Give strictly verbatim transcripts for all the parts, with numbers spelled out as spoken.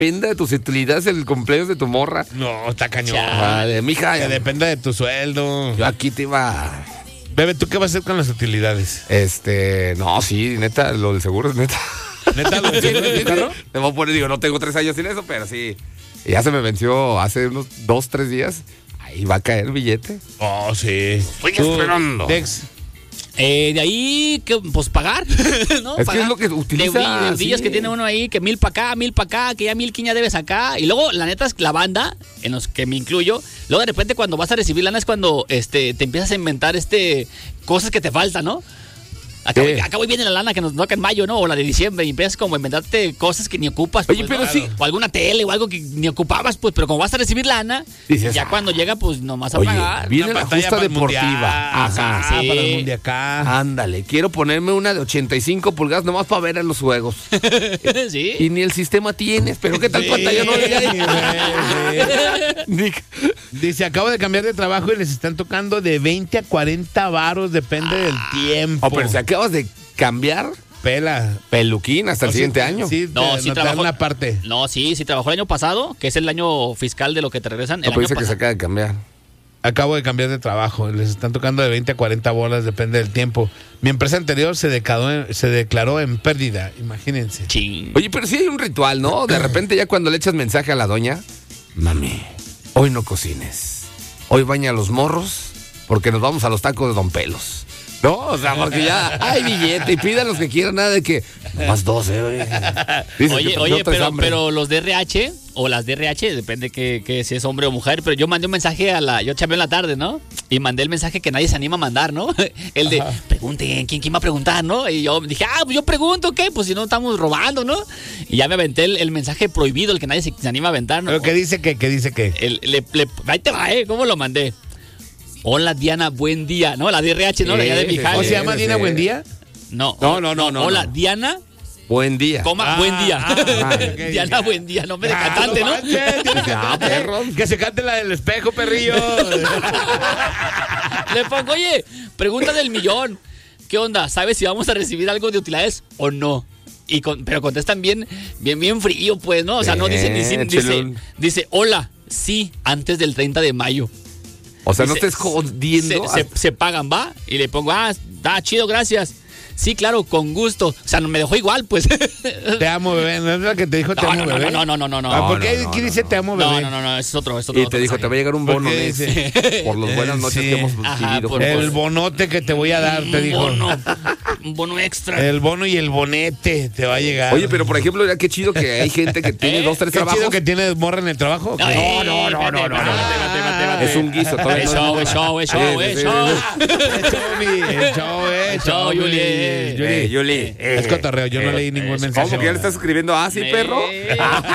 dependa de tus utilidades el cumpleaños de tu morra. No, está cañón. Ah, de mija. Que dependa de tu sueldo. Yo aquí te iba. Bebe, ¿tú qué vas a hacer con las utilidades? Este, no, sí, neta, lo del seguro es neta. ¿Neta lo del seguro de tu carro? Me voy a poner, digo, no tengo tres años sin eso, pero sí. Ya se me venció hace unos dos, tres días. Ahí va a caer el billete. Oh, sí. Estoy Tú, esperando. Dex. Eh, de ahí, que, pues pagar, ¿no? Es pagar. que es lo que utiliza. De deudillas sí. que tiene uno ahí, que mil para acá, mil para acá, que ya mil quince debes acá. Y luego, la neta, es que la banda, en los que me incluyo, luego de repente cuando vas a recibir lana es cuando este, te empiezas a inventar este cosas que te faltan, ¿no? Acá, ¿Qué? acá voy viene la lana que nos toca en mayo, ¿no? O la de diciembre, y empiezas como a inventarte cosas que ni ocupas. Oye, pues, pero ¿no? sí. O alguna tele o algo que ni ocupabas, pues, pero como vas a recibir lana, Dices, ya ah, cuando llega, pues nomás a Oye, pagar. viene Una la pantalla justa para el deportiva. mundial. Ajá, Ah, sí. para el mundial acá. Ándale, quiero ponerme una de ochenta y cinco pulgadas nomás para ver en los juegos. Sí. Y ni el sistema tienes, pero ¿qué tal Sí, pantalla no le hay? güey, sí. Dice, acabo de cambiar de trabajo y les están tocando de veinte a cuarenta varos, depende del tiempo. Oh, pero si acabas de cambiar, Pela. peluquín hasta el O sí, siguiente año. Sí, No, te- sí no te dan trabajó. una parte. No, sí, sí trabajó el año pasado, que es el año fiscal de lo que te regresan. No, El pero año dice que se pasado. acaba de cambiar. Acabo de cambiar de trabajo, les están tocando de veinte a cuarenta bolas, depende del tiempo. Mi empresa anterior se declaró en, se declaró en pérdida, imagínense. Ching. Oye, pero sí hay un ritual, ¿no? De repente ya cuando le echas mensaje a la doña, mami, hoy no cocines. Hoy baña a los morros porque nos vamos a los tacos de Don Pelos. No, o sea, porque ya hay billete y pidan los que quieran, nada de que más doce, güey. Dices Oye, que oye, no traes pero, hambre. pero los de R H o las de R H, depende que, que si es hombre o mujer, pero yo mandé un mensaje a la, yo chambeé en la tarde, ¿no? Y mandé el mensaje que nadie se anima a mandar, ¿no? El de, pregunten, ¿quién, quién va a preguntar, no? Y yo dije, ah, pues yo pregunto, ¿qué? Pues si no estamos robando, ¿no? Y ya me aventé el, el mensaje prohibido, el que nadie se, se anima a aventar, ¿no? Pero que dice que, que dice que. El, le, le- ahí te va, ¿eh? ¿Cómo lo mandé? Hola Diana, buen día. No, la de R H, ¿no? La de Sí, mi sí, ¿Cómo jale. se llama sí. Dina Buendía? No, No, no, no, no, Hola no. Diana, Buen día. coma, Ah, buen día. ah, ok. Diana, buen día. Nombre de Ah, cantante, ¿no? manches, tienes que Ya, cantar. perro. Que se cante la del espejo, perrillo. Le pongo, oye, pregunta del millón. ¿Qué onda? ¿Sabes si vamos a recibir algo de utilidades o no? Y con, pero contestan bien, bien, bien frío, pues, ¿no? O sea, no dicen ni sin, Échale dice, un- dice, hola, sí, antes del treinta de mayo. O sea, no Dice, estés jodiendo. Se, se- se pagan, ¿va? Y le pongo, ah, da, chido, gracias. Sí, claro, con gusto. O sea, no me dejó igual, pues. Te amo, bebé. ¿No es la que te dijo te No, amo, no, no, bebé? no, no, no, no, no. Ah, ¿por qué no, no, aquí no, dice no. te amo, bebé? No, no, no, no, ese es otro, es otro. Y te otro dijo, mensaje. te va a llegar un ¿Por bono qué Nex, dice? por las buenas noches Sí. que hemos Ajá, vivido por- juntos. El bonote que te voy a dar, te Un dijo. bono, un bono extra. El bono y el bonete te va a llegar. Oye, pero por ejemplo, ya qué chido que hay gente que tiene ¿Eh? dos, tres ¿Qué trabajos. chido que tienes morra en el trabajo? ¿o qué? Ay, no, no, no, no, no. espérate, Es un guiso. todavía Es no- show, es show, es show, Sí, es sí, show. sí. El show, mi- el show, eh, El show, Yuli. Yuli. Eh, Yuli, eh, Es cotorreo, yo no eh, leí ningún es- mensaje. ¿Cómo que ya le estás escribiendo así, perro? Eh.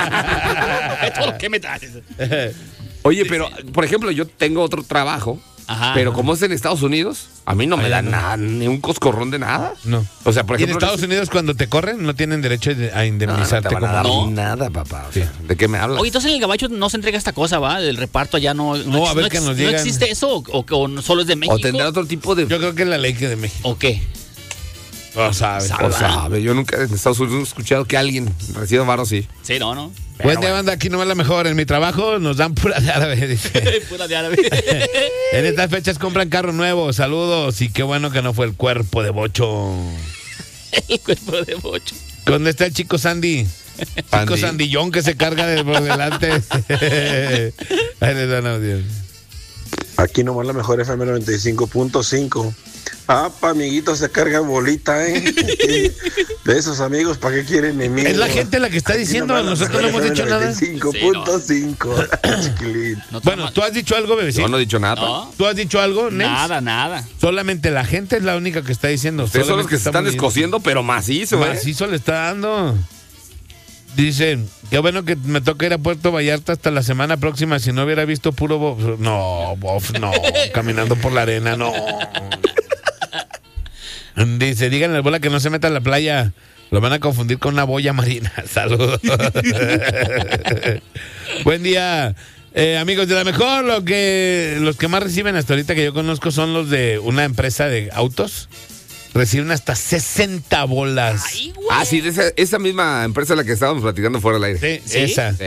Todo lo que me traes. Oye, pero, por ejemplo, yo tengo otro trabajo, Ajá. pero como es en Estados Unidos, a mí no me dan nada, ni un coscorrón de nada. No. O sea, por Y en ejemplo... Estados Unidos cuando te corren no tienen derecho a no, no indemnizarte te van a como dar No. nada, papá. O sea, ¿de qué me hablas? Oye, entonces en el gabacho no se entrega esta cosa, ¿va? Del reparto allá no. No, a ver ex- que nos ¿No digan. existe eso o, o- o no solo es de México? O tendrá otro tipo de... Yo creo que es la ley que de México. ¿O qué? No sabes. Sabe. O sabe, yo nunca en Estados Unidos he escuchado que alguien reciba varo así. Sí, no, no. Buen día, banda, aquí no es la mejor. En mi trabajo nos dan pura de árabe, dice. Pura de árabe. En estas fechas compran carro nuevo. Saludos y qué bueno que no fue el cuerpo de bocho. El cuerpo de bocho. ¿Dónde está el chico Sandy? Chico Sandy. Sandillón que se carga de por delante. Ahí les dan audio. Aquí nomás la mejor F M noventa y cinco punto cinco. Ah, pa, amiguitos, se carga bolita, ¿eh? De esos amigos, ¿para qué quieren enemigos? Es la gente la que está Aquí diciendo, nomás la nosotros no mejor hemos dicho nada. noventa y cinco punto cinco. Chiquilín. No te Bueno, ama- ¿tú has dicho algo, bebecito? Yo no he dicho nada. No, ¿Tú has dicho algo, Nex? nada, nada. Solamente la gente es la única que está diciendo. Ustedes son los que se están estamos descosiendo, pero macizo, ¿eh? Macizo le está dando. Dicen, qué bueno que me toca ir a Puerto Vallarta hasta la semana próxima. Si no hubiera visto puro bof. No, bof, no. Caminando por la arena, no. Dice, díganle al bola que no se meta en la playa. Lo van a confundir con una boya marina. Saludos. Buen día. Eh, amigos de la mejor, lo que, los que más reciben hasta ahorita que yo conozco son los de una empresa de autos. reciben hasta sesenta bolas. Ay, güey. Ah, sí, de esa, esa misma empresa a la que estábamos platicando fuera del aire. Sí, ¿Sí? esa.